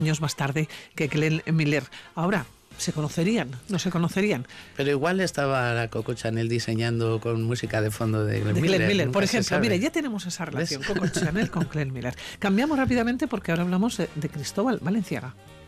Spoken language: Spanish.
años más tarde que Glenn Miller. Ahora, ¿se conocerían? ¿No se conocerían? Pero igual estaba la Coco Chanel diseñando con música de fondo de Glenn Miller. Glenn Miller, por Nunca se ejemplo. sabe. Mira, ya tenemos esa relación, Coco Chanel con Glenn Miller. Cambiamos rápidamente porque ahora hablamos de Cristóbal Valenciaga.